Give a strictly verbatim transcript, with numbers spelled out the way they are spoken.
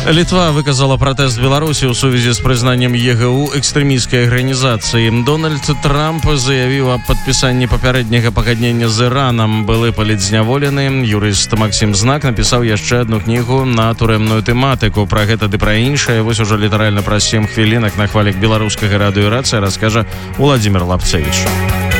Литва выказала пратэст Беларусі ў сувязі з прызнаннем ЕГУ экстрэмісцкай арганізацыі. Дональд Трамп заявіў аб падпісанні папярэдняга пагаднення з Іранам. Былы палітзняволены. Юрыст Максім Знак напісаў яшчэ одну кнігу на турэмную тэматыку. Пра гэта ды пра іншае вось ужо літаральна праз сем хвілінак на хвалях беларускага радыё «Рацыя» раскажа Уладзімир Лапцевіч.